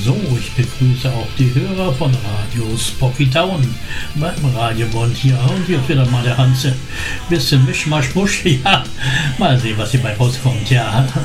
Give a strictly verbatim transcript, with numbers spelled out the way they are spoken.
So, ich begrüße auch die Hörer von Radio Spocky Town beim Radiobond hier. Und hier ist wieder mal der Hanse. Bisschen Mischmasch, Musch, ja. Mal sehen, was hier bei rauskommt, ja.